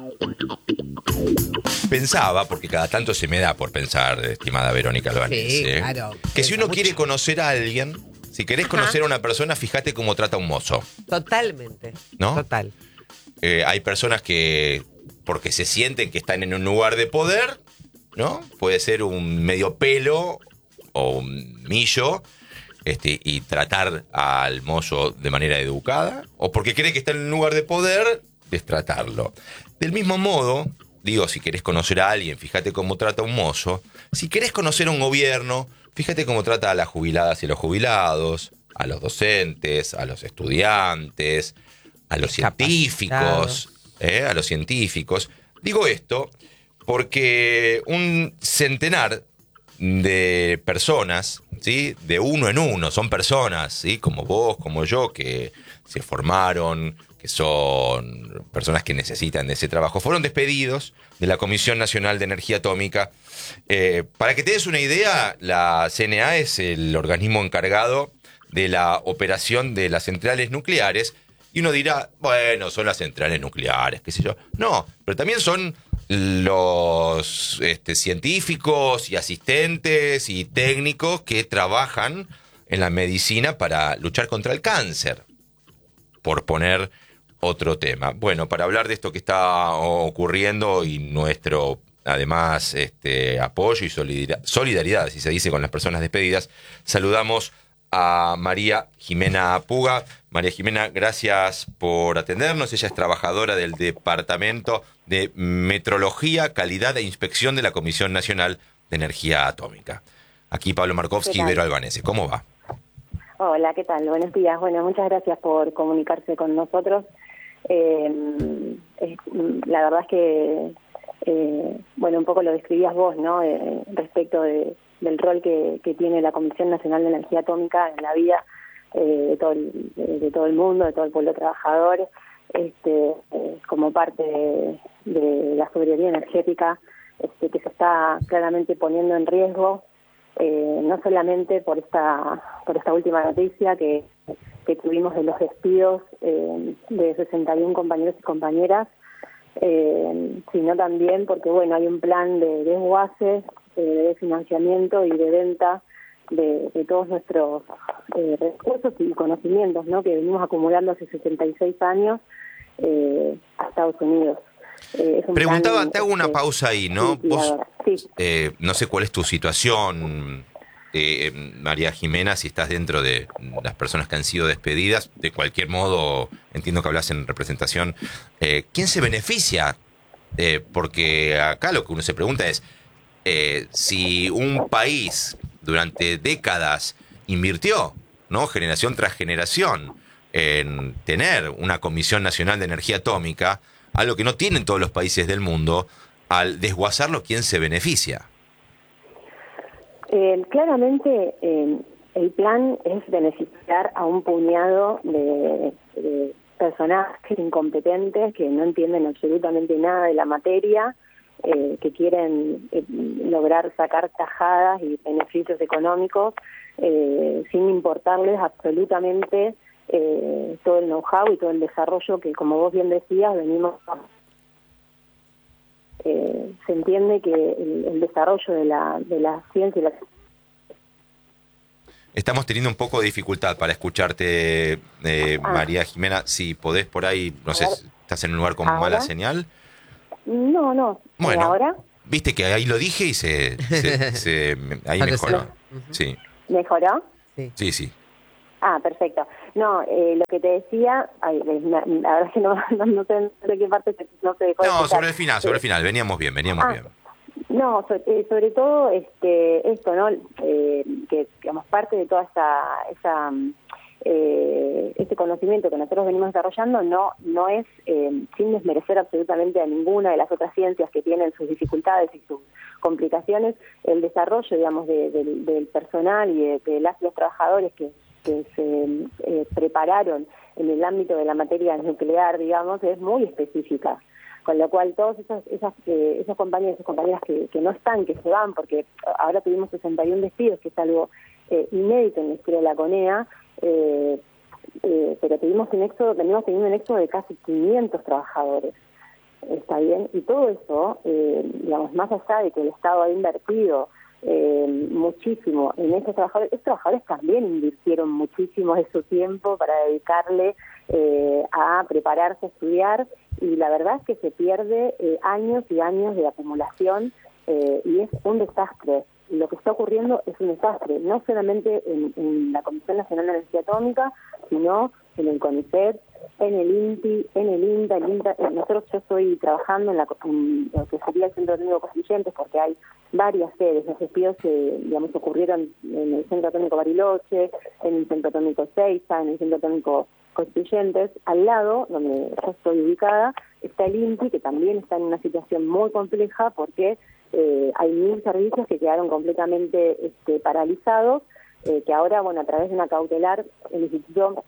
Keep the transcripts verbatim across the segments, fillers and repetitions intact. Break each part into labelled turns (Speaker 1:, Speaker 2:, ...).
Speaker 1: Pensaba, porque cada tanto se me da por pensar, estimada Verónica Albanese,
Speaker 2: Sí, claro.
Speaker 1: que si uno
Speaker 2: Mucho.
Speaker 1: quiere conocer a alguien, si querés
Speaker 2: Ajá.
Speaker 1: conocer a una persona, fíjate cómo trata a un mozo,
Speaker 2: Totalmente.
Speaker 1: ¿no?
Speaker 2: Total.
Speaker 1: Eh, hay personas que, porque se sienten que están en un lugar de poder, ¿no? Puede ser un medio pelo o un millo, este, y tratar al mozo de manera educada, o porque cree que está en un lugar de poder, destratarlo. Del mismo modo, digo, si querés conocer a alguien, fíjate cómo trata a un mozo. Si querés conocer a un gobierno, fíjate cómo trata a las jubiladas y a los jubilados, a los docentes, a los estudiantes, a los científicos, ¿eh? a los científicos. Digo esto porque un centenar de personas, ¿sí? De uno en uno, son personas, ¿sí? Como vos, como yo, que se formaron, que son personas que necesitan de ese trabajo, fueron despedidos de la Comisión Nacional de Energía Atómica. Eh, para que te des una idea, la C N A es el organismo encargado de la operación de las centrales nucleares. Y uno dirá, bueno, son las centrales nucleares, qué sé yo. No, pero también son los este, científicos y asistentes y técnicos que trabajan en la medicina para luchar contra el cáncer, por poner otro tema. Bueno, para hablar de esto que está ocurriendo y nuestro, además, este, apoyo y solidaridad, si se dice, con las personas despedidas, saludamos a María Jimena Puga. María Jimena, gracias por atendernos. Ella es trabajadora del Departamento de Metrología, Calidad e Inspección de la Comisión Nacional de Energía Atómica. Aquí Pablo Markovsky y Vero Albanese. ¿Cómo va?
Speaker 3: Hola, ¿qué tal? Buenos días. Bueno, muchas gracias por comunicarse con nosotros. Eh, es, la verdad es que, eh, bueno, un poco lo describías vos, ¿no? Eh, respecto de del rol que, que tiene la Comisión Nacional de Energía Atómica en la vida eh, de, todo el, de, de todo el mundo, de todo el pueblo trabajador, este, eh, como parte de, de la soberanía energética, este, que se está claramente poniendo en riesgo, eh, no solamente por esta por esta última noticia que, que tuvimos de los despidos eh, de sesenta y uno compañeros y compañeras, eh, sino también porque, bueno, hay un plan de desguace, de financiamiento y de venta de, de todos nuestros eh, recursos y conocimientos, ¿no?, que venimos acumulando hace setenta y seis años eh, a Estados Unidos. Eh,
Speaker 1: Preguntaba,
Speaker 3: plan,
Speaker 1: te hago una
Speaker 3: este,
Speaker 1: pausa ahí, ¿no?
Speaker 3: Sí,
Speaker 1: Vos,
Speaker 3: sí.
Speaker 1: eh, no sé cuál es tu situación, eh, María Jimena, si estás dentro de las personas que han sido despedidas. De cualquier modo, entiendo que hablas en representación. Eh, ¿Quién se beneficia? Eh, porque acá lo que uno se pregunta es, Eh, si un país durante décadas invirtió, ¿no?, generación tras generación, en tener una Comisión Nacional de Energía Atómica, algo que no tienen todos los países del mundo, al desguazarlo, ¿quién se beneficia?
Speaker 3: Eh, claramente eh, el plan es beneficiar a un puñado de, de personajes incompetentes que no entienden absolutamente nada de la materia, Eh, que quieren eh, lograr sacar tajadas y beneficios económicos eh, sin importarles absolutamente eh, todo el know-how y todo el desarrollo que, como vos bien decías, venimos... Eh, se entiende que el, el desarrollo de la, de la ciencia y la...
Speaker 1: Estamos teniendo un poco de dificultad para escucharte, eh,
Speaker 3: Ah.
Speaker 1: María Jimena. Si podés por ahí, no sé, ¿estás en un lugar con
Speaker 3: ¿Ahora?
Speaker 1: mala señal?
Speaker 3: No, no.
Speaker 1: Bueno,
Speaker 3: ¿Ahora?
Speaker 1: viste que ahí lo dije y se, se, se ahí mejoró. Sí,
Speaker 3: ¿Mejoró?
Speaker 2: Sí.
Speaker 1: sí, sí.
Speaker 3: Ah, perfecto. No, eh, lo que te decía, ay, la, la verdad es que no, no, no sé de qué parte no se dejó de
Speaker 1: No,
Speaker 3: escuchar.
Speaker 1: sobre el final, sobre el final. Veníamos bien, veníamos
Speaker 3: Ah,
Speaker 1: bien.
Speaker 3: No, so, eh, sobre todo este, esto, ¿no? Eh, que, digamos, parte de toda esa, esa eh, este conocimiento que nosotros venimos desarrollando no, no es eh, sin desmerecer absolutamente a ninguna de las otras ciencias que tienen sus dificultades y sus complicaciones, el desarrollo, digamos, de, de, del personal y de, de las y los trabajadores que, que se eh, prepararon en el ámbito de la materia nuclear, digamos, es muy específica. Con lo cual, todos esos, esas, eh, esos compañeros y compañeras que, que no están, que se van, porque ahora tuvimos sesenta y uno despidos, que es algo eh, inédito en la historia de la CONEA, eh, eh, pero tuvimos un éxodo, venimos teniendo un éxodo de casi quinientos trabajadores. ¿está bien? Y todo eso, eh, digamos, más allá de que el Estado ha invertido eh, muchísimo en esos trabajadores, esos trabajadores también invirtieron muchísimo de su tiempo para dedicarle eh, a prepararse a estudiar, y la verdad es que se pierde eh, años y años de acumulación eh, y es un desastre. Lo que está ocurriendo es un desastre, no solamente en, en la Comisión Nacional de Energía Atómica, sino en el CONICET, en el INTI, en el INTA, el INTA. Nosotros, yo estoy trabajando en, la, en lo que sería el Centro Atómico Constituyentes, porque hay varias sedes. Los despidos se, digamos, ocurrieron en el Centro Atómico Bariloche, en el Centro Atómico Seiza, en el Centro Atómico Constituyentes. Al lado, donde yo estoy ubicada, está el INTI, que también está en una situación muy compleja, porque eh, hay mil servicios que quedaron completamente este, paralizados, eh, que ahora, bueno, a través de una cautelar, el Instituto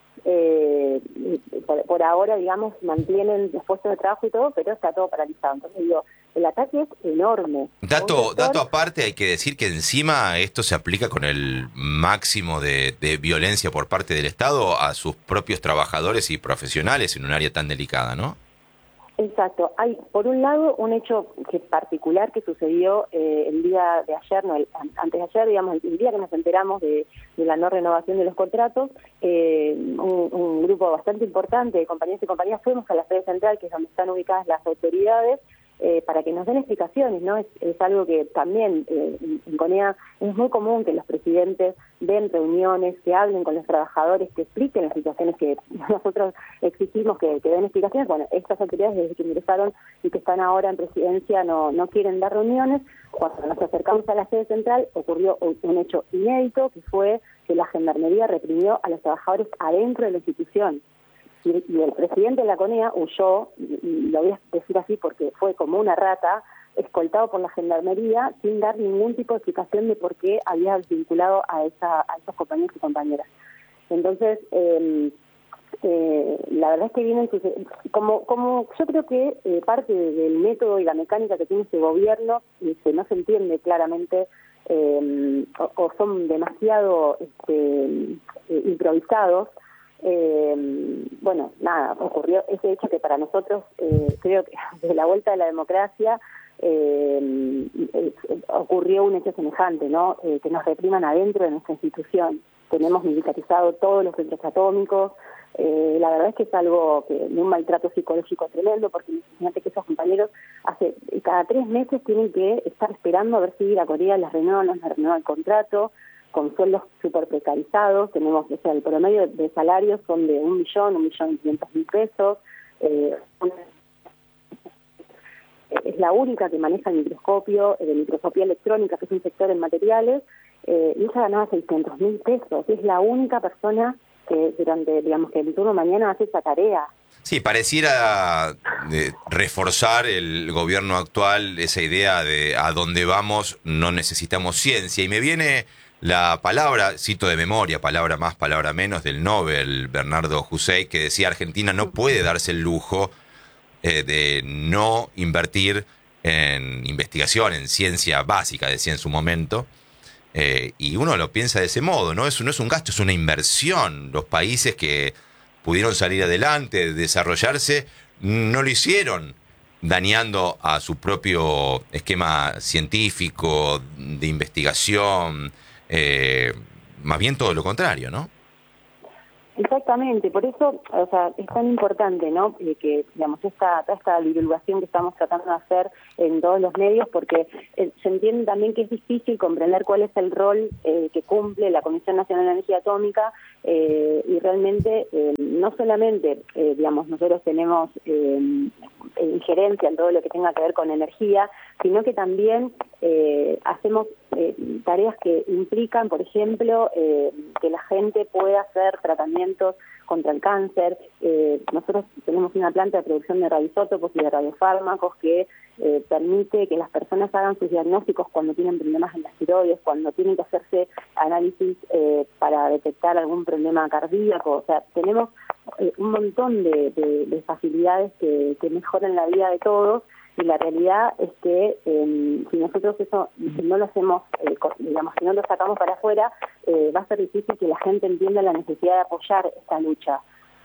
Speaker 3: Eh, por, por ahora, digamos, mantienen los puestos de trabajo y todo, pero está todo paralizado. Entonces, digo, el ataque es enorme.
Speaker 1: Dato,
Speaker 3: sector...
Speaker 1: dato aparte, hay que decir que encima esto se aplica con el máximo de, de violencia por parte del Estado a sus propios trabajadores y profesionales en un área tan delicada, ¿no?
Speaker 3: Exacto. Hay, por un lado, un hecho que particular que sucedió eh, el día de ayer, no, el, antes de ayer, digamos, el, el día que nos enteramos de, de la no renovación de los contratos, eh, un, un grupo bastante importante de compañeros y compañeras fuimos a la sede central, que es donde están ubicadas las autoridades, eh, para que nos den explicaciones, ¿no? Es, es algo que también eh, en CONEA es muy común que los presidentes den reuniones, que hablen con los trabajadores, que expliquen las situaciones que nosotros exigimos que, que den explicaciones. Bueno, estas autoridades desde que ingresaron y que están ahora en presidencia no, no quieren dar reuniones. Cuando nos acercamos a la sede central ocurrió un, un hecho inédito, que fue que la Gendarmería reprimió a los trabajadores adentro de la institución. Y, y el presidente de la CONEA huyó, y, y lo voy a decir así porque fue como una rata, escoltado por la Gendarmería, sin dar ningún tipo de explicación de por qué había vinculado a, esa, a esos compañeros y compañeras. Entonces, eh, eh, la verdad es que vienen, como, como yo creo que eh, parte del método y la mecánica que tiene este gobierno, y se, no se entiende claramente, eh, o, o son demasiado este, eh, improvisados. Eh, bueno, nada, ocurrió ese hecho que para nosotros, eh, creo que desde la vuelta de la democracia, eh, eh, ocurrió un hecho semejante, ¿no? Eh, que nos repriman adentro de nuestra institución. Tenemos militarizado todos los centros atómicos. Eh, la verdad es que es algo que, de un maltrato psicológico tremendo, porque imagínate que esos compañeros hace cada tres meses tienen que estar esperando a ver si la Corea les renueva o no les renueva el contrato, con sueldos súper precarizados. Tenemos, o sea, el promedio de salarios son de un millón, un millón y quinientos mil pesos. Eh, es la única que maneja el microscopio, de microscopía electrónica, que es un sector en materiales, eh, y ella ganaba seiscientos mil pesos. Es la única persona que durante, digamos, que el turno mañana hace esa tarea.
Speaker 1: Sí, pareciera eh, reforzar el gobierno actual esa idea de a dónde vamos no necesitamos ciencia. Y me viene la palabra, cito de memoria, palabra más, palabra menos, del Nobel Bernardo Hussein, que decía Argentina no puede darse el lujo eh, de no invertir en investigación, en ciencia básica, decía en su momento. Eh, y uno lo piensa de ese modo, ¿no? Eso no es un gasto, es una inversión. Los países que pudieron salir adelante, desarrollarse, no lo hicieron dañando a su propio esquema científico, de investigación, eh, más bien todo lo contrario, ¿no?
Speaker 3: Exactamente, por eso, o sea, es tan importante, ¿no?, eh, que, digamos, esta, esta divulgación que estamos tratando de hacer en todos los medios, porque eh, se entiende también que es difícil comprender cuál es el rol eh, que cumple la Comisión Nacional de Energía Atómica, eh, y realmente eh, no solamente, eh, digamos, nosotros tenemos eh, injerencia en todo lo que tenga que ver con energía, sino que también eh, hacemos eh, tareas que implican, por ejemplo, eh, que la gente pueda hacer tratamientos contra el cáncer. Eh, nosotros tenemos una planta de producción de radioisótopos y de radiofármacos que eh, permite que las personas hagan sus diagnósticos cuando tienen problemas en las tiroides, cuando tienen que hacerse análisis eh, para detectar algún problema cardíaco. O sea, tenemos eh, un montón de, de, de facilidades que, que mejoran la vida de todos. Y la realidad es que eh, si nosotros eso si no lo hacemos, eh, digamos, si no lo sacamos para afuera, eh, va a ser difícil que la gente entienda la necesidad de apoyar esta lucha.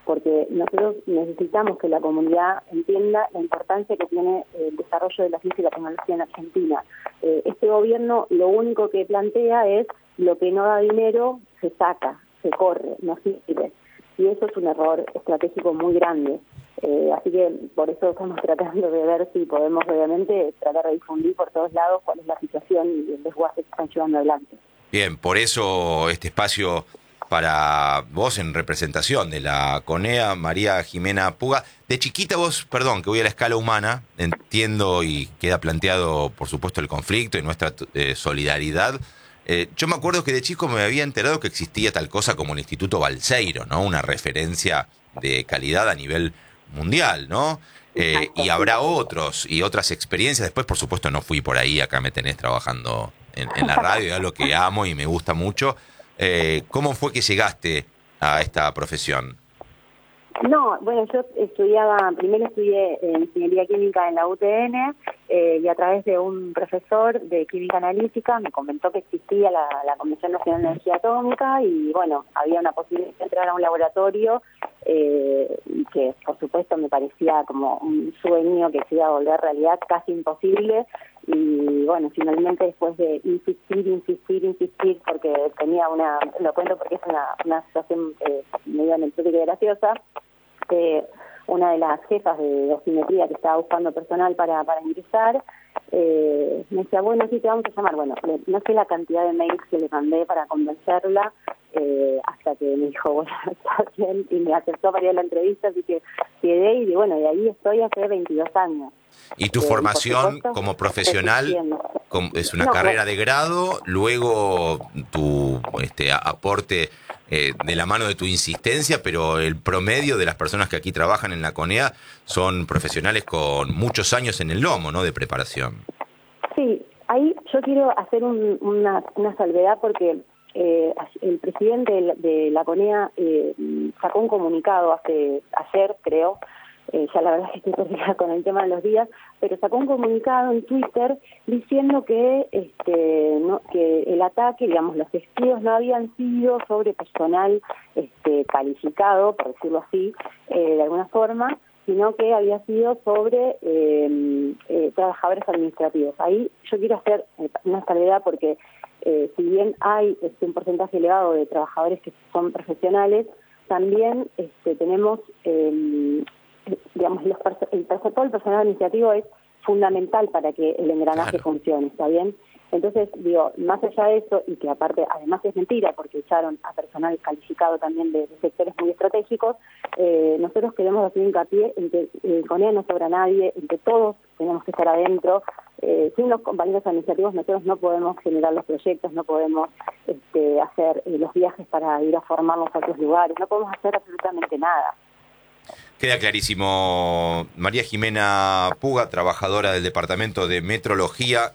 Speaker 3: porque nosotros necesitamos que la comunidad entienda la importancia que tiene el desarrollo de la ciencia y la tecnología en Argentina. Eh, este gobierno lo único que plantea es lo que no da dinero se saca, se corre, no sirve. Y eso es un error estratégico muy grande. Eh, así que por eso estamos tratando de ver si podemos obviamente tratar de difundir por todos lados cuál es la situación y el desguace que están llevando adelante.
Speaker 1: Bien, por eso este espacio para vos en representación de la CONEA, María Jimena Puga. De chiquita vos, perdón, que voy a la escala humana, entiendo y queda planteado, por supuesto, el conflicto y nuestra eh, solidaridad. Eh, yo me acuerdo que de chico me había enterado que existía tal cosa como el Instituto Balseiro, ¿no? Una referencia de calidad a nivel mundial, ¿no? Eh, y habrá otros y otras experiencias. Después, por supuesto, no fui por ahí. Acá me tenés trabajando en, en la radio, es lo que amo y me gusta mucho. Eh, ¿Cómo fue que llegaste a esta profesión?
Speaker 3: No, bueno, yo estudiaba, primero estudié en Ingeniería Química en la U T N eh, y a través de un profesor de Química Analítica me comentó que existía la, la Comisión Nacional de Energía Atómica y bueno, había una posibilidad de entrar a un laboratorio eh, que por supuesto me parecía como un sueño que se iba a volver realidad casi imposible y bueno, finalmente después de insistir, insistir, insistir porque tenía una, lo cuento porque es una, una situación eh, medio anecdótica y graciosa. Eh, una de las jefas de dosimetría que estaba buscando personal para, para ingresar, eh, me decía, bueno, sí, te vamos a llamar. Bueno, no sé la cantidad de mails que le mandé para convencerla, eh, hasta que me dijo, bueno, está bien, y me aceptó para ir a la entrevista, así que quedé y bueno, de ahí estoy hace veintidós años.
Speaker 1: ¿Y tu
Speaker 3: eh,
Speaker 1: formación
Speaker 3: supuesto,
Speaker 1: como profesional es una
Speaker 3: no,
Speaker 1: carrera
Speaker 3: bueno.
Speaker 1: de grado, luego tu este, aporte eh, de la mano de tu insistencia, pero el promedio de las personas que aquí trabajan en la CONEA son profesionales con muchos años en el lomo, ¿no?, de preparación?
Speaker 3: Sí, ahí yo quiero hacer un, una, una salvedad porque eh, el presidente de la, de la CONEA eh, sacó un comunicado hace ayer, creo, Eh, ya la verdad es que estoy perdida con el tema de los días, pero sacó un comunicado en Twitter diciendo que este no, que el ataque, digamos, los despidos no habían sido sobre personal este calificado, por decirlo así, eh, de alguna forma, sino que había sido sobre eh, eh, trabajadores administrativos. Ahí yo quiero hacer una salvedad porque eh, si bien hay este, un porcentaje elevado de trabajadores que son profesionales, también este, tenemos... Eh, digamos, los, el, todo el personal administrativo es fundamental para que el engranaje claro. funcione, ¿está bien? Entonces, digo, más allá de eso, y que aparte, además es mentira, porque echaron a personal calificado también de, de sectores muy estratégicos, eh, nosotros queremos hacer hincapié en que eh, con ella no sobra nadie, en que todos tenemos que estar adentro. Eh, sin los compañeros administrativos nosotros no podemos generar los proyectos, no podemos este, hacer eh, los viajes para ir a formarnos a otros lugares, no podemos hacer absolutamente nada.
Speaker 1: Queda clarísimo. María Jimena Puga, trabajadora del Departamento de Metrología,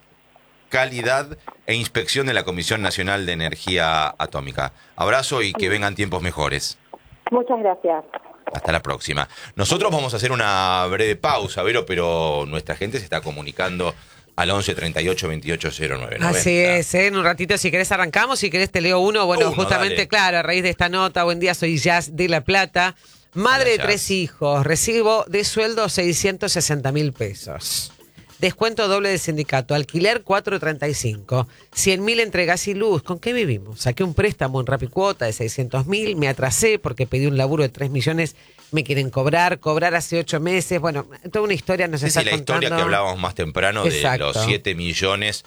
Speaker 1: Calidad e Inspección de la Comisión Nacional de Energía Atómica. Abrazo y que vengan tiempos mejores.
Speaker 3: Muchas gracias.
Speaker 1: Hasta la próxima. Nosotros vamos a hacer una breve pausa, Vero, pero nuestra gente se está comunicando al once treinta y ocho veintiocho cero nueve.
Speaker 2: Así es, ¿eh? En un ratito, si querés arrancamos, si querés te leo uno. Bueno, uno, justamente, dale. Claro, a raíz de esta nota, buen día, soy Jazz de La Plata. Madre de tres hijos, recibo de sueldo seiscientos sesenta mil pesos. Descuento doble de sindicato, alquiler cuatrocientos treinta y cinco, cien mil entre gas y luz. ¿Con qué vivimos? Saqué un préstamo en Rapicuota de seiscientos mil, me atrasé porque pedí un laburo de tres millones, me quieren cobrar, cobrar hace ocho meses. Bueno, toda una historia nos
Speaker 1: sí,
Speaker 2: está
Speaker 1: sí, la
Speaker 2: contando.
Speaker 1: Historia que hablábamos más temprano. Exacto. De los siete millones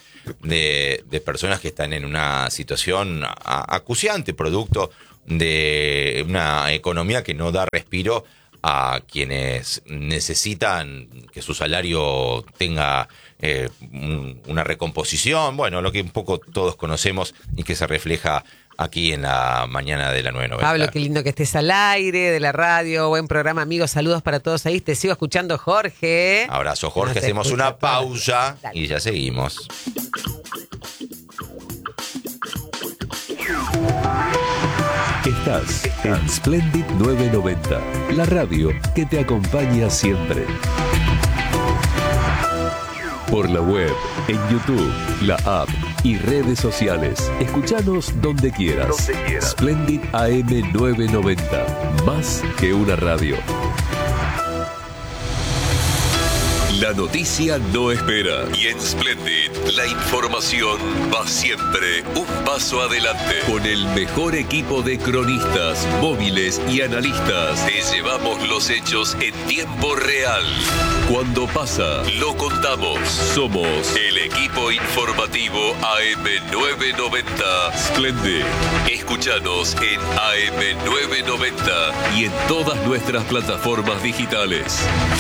Speaker 1: de, de personas que están en una situación acuciante, producto de una economía que no da respiro a quienes necesitan que su salario tenga eh, un, una recomposición, bueno, lo que un poco todos conocemos y que se refleja aquí en la mañana de la nueve noventa.
Speaker 2: Pablo, qué lindo que estés al aire de la radio, buen programa, amigos, saludos para todos ahí, te sigo escuchando, Jorge.
Speaker 1: Abrazo, Jorge, no hacemos una pausa Dale. Y ya seguimos.
Speaker 4: Estás en Splendid nueve noventa, la radio que te acompaña siempre. Por la web, en YouTube, la app y redes sociales. Escuchanos donde quieras. Donde quieras. Splendid A M novecientos noventa. Más que una radio. La noticia no espera. Y en Splendid, la información va siempre un paso adelante. Con el mejor equipo de cronistas, móviles y analistas, te llevamos los hechos en tiempo real. Cuando pasa, lo contamos. Somos el equipo informativo A M novecientos noventa Splendid. Escúchanos en A M novecientos noventa y en todas nuestras plataformas digitales.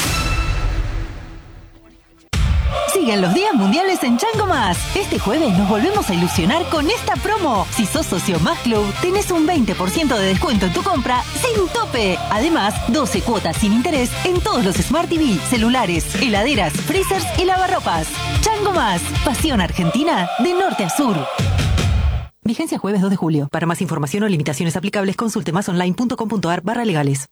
Speaker 5: Siguen los días mundiales en Chango Más. Este jueves nos volvemos a ilusionar con esta promo. Si sos socio Más Club, tenés un veinte por ciento de descuento en tu compra sin tope. Además, doce cuotas sin interés en todos los Smart T V, celulares, heladeras, freezers y lavarropas. Chango Más. Pasión argentina de norte a sur. Vigencia jueves dos de julio. Para más información o limitaciones aplicables, consulte másonline.com.ar barra legales.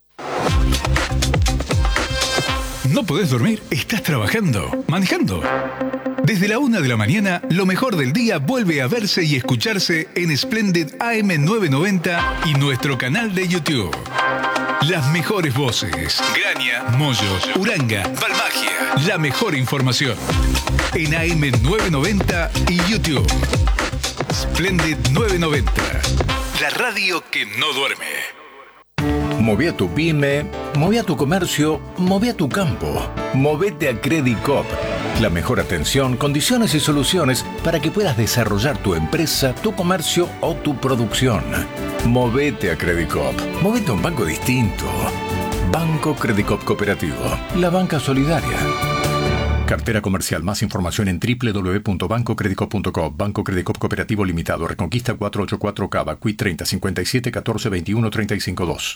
Speaker 6: ¿No podés dormir? ¿Estás trabajando? ¿Manejando? Desde la una de la mañana, lo mejor del día vuelve a verse y escucharse en Splendid A M novecientos noventa y nuestro canal de YouTube. Las mejores voces. Graña, Moyo, Uranga, Balmagia. La mejor información. En A M novecientos noventa y YouTube. Splendid novecientos noventa. La radio que no duerme.
Speaker 7: Moví a tu pyme, moví a tu comercio, moví a tu campo. Movete a Credit Coop. La mejor atención, condiciones y soluciones para que puedas desarrollar tu empresa, tu comercio o tu producción. Movete a Credit Coop. Movete a un banco distinto. Banco Credit Coop Cooperativo. La banca solidaria. Cartera comercial. Más información en doble u doble u doble u punto banco credit coop punto com. Banco Credit Coop Cooperativo Limitado. Reconquista cuatrocientos ochenta y cuatro Cava. Q I treinta cincuenta y siete catorce veintiuno treinta y cinco dos.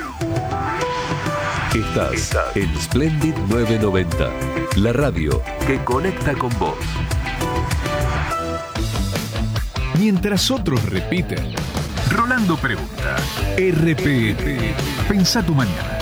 Speaker 4: Estás, Estás en Splendid novecientos noventa, la radio que conecta con vos.
Speaker 6: Mientras otros repiten, Rolando pregunta. R P P. Pensá tu mañana.